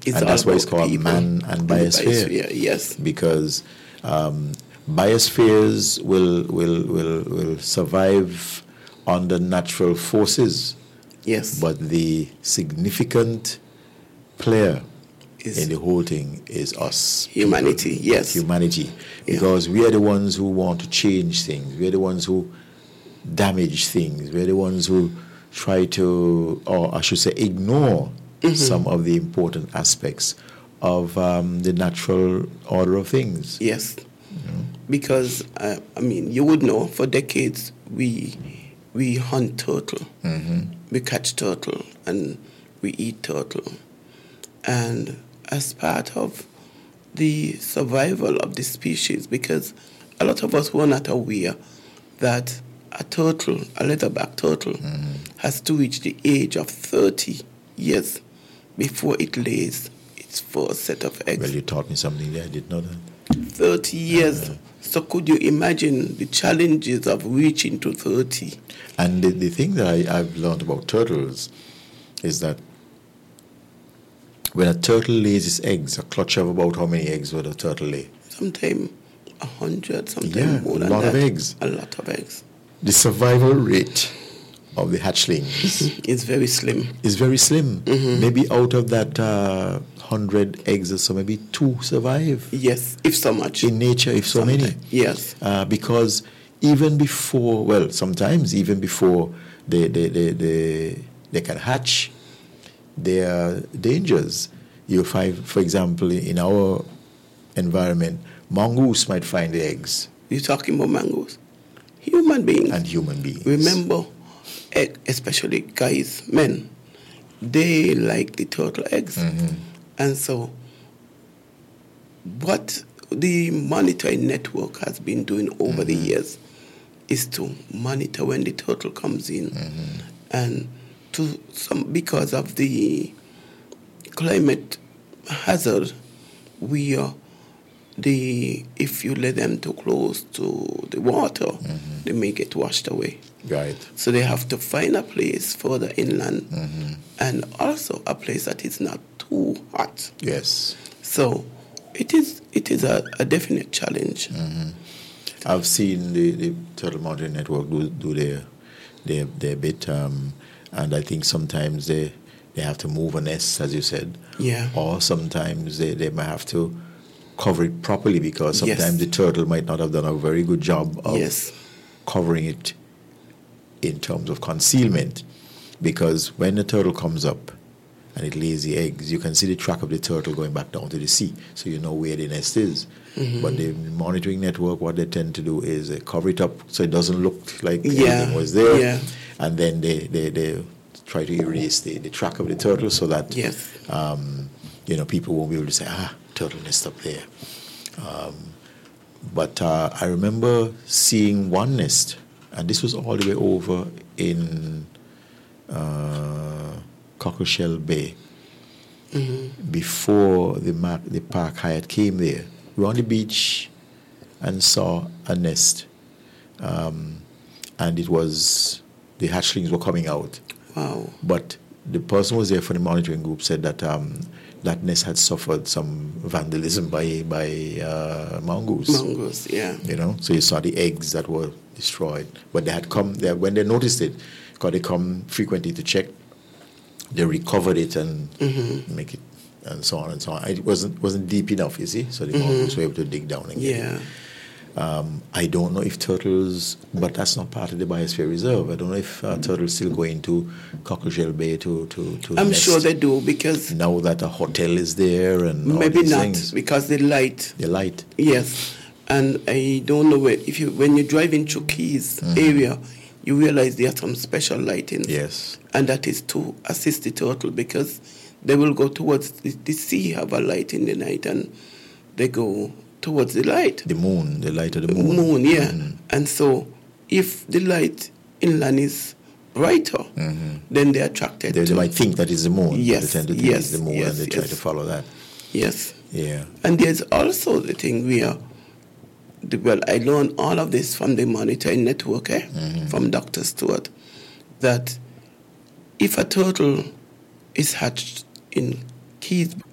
It's and all that's why it's about called people man and biosphere. Yes. Because biospheres will survive under natural forces. Yes. But the significant player Is in the whole thing is us. humanity, people, yes. Humanity. Yeah. Because we are the ones who want to change things. We are the ones who damage things. We are the ones who try to, or I should say, ignore some of the important aspects of the natural order of things. Yes. Because, you would know, for decades we hunt turtle. We catch turtle and we eat turtle. And as part of the survival of the species, because a lot of us were not aware that a leatherback turtle, has to reach the age of 30 years before it lays its first set of eggs. Well, you taught me something there. I did not know that. 30 years. So could you imagine the challenges of reaching to 30? And the thing that I've learned about turtles is that when a turtle lays its eggs, a clutch of about how many eggs would a turtle lay? Sometimes 100, sometimes more than that. A lot of eggs. A lot of eggs. The survival rate of the hatchlings is very slim. Is very slim. Maybe out of that 100 eggs or so, maybe 2 survive. Yes, if so much. In nature, if so many. Yes. Because even before, well, sometimes even before they can hatch, there are dangers. You find, for example, in our environment, mongoose might find the eggs. You're talking about mongoose? Human beings. And human beings. Remember, especially guys, men, they like the turtle eggs. And so what the monitoring network has been doing over the years is to monitor when the turtle comes in. And because of the climate hazard, if you let them too close to the water, they may get washed away. Right. So they have to find a place further inland, and also a place that is not too hot. Yes. So it is a definite challenge. I've seen the Turtle Monitoring Network do their bit, and I think sometimes they have to move a nest, as you said. Yeah. Or sometimes they might have to cover it properly, because sometimes the turtle might not have done a very good job of covering it in terms of concealment. Because when the turtle comes up and it lays the eggs, you can see the track of the turtle going back down to the sea, so you know where the nest is. But the monitoring network, what they tend to do is they cover it up so it doesn't look like anything was there, and then they try to erase the track of the turtle, so that people won't be able to say, turtle nest up there. But I remember seeing one nest, and this was all the way over in Cockleshell Bay, before the Park Hyatt came there. We were on the beach and saw a nest, and it was, the hatchlings were coming out. Wow. But the person who was there for the monitoring group said that that nest had suffered some vandalism by mongoose. Mongoose, yeah. So you saw the eggs that were destroyed. But they had come there when they noticed it, because they come frequently to check. They recovered it and make it, and so on and so on. It wasn't deep enough, you see, so the mongoose were able to dig down and get it. I don't know if turtles, but that's not part of the Biosphere Reserve. I don't know if turtles still go into Cockleshell Bay to I'm nest. sure they do, because now that a hotel is there and maybe all these not things. Because the light. The light. Yes, and I don't know when you drive into Keys area, you realize there are some special lighting. Yes. And that is to assist the turtle, because they will go towards the sea, have a light in the night, and they go towards the light. The moon, the light of the moon. Moon, yeah. And so if the light inland is brighter, then they're attracted They might think that is the moon. Yes. They tend to think it's the moon, and they try to follow that. Yes. Yeah. And there's also the thing where, I learned all of this from the monitoring network, from Dr. Stewart, that if a turtle is hatched in Keys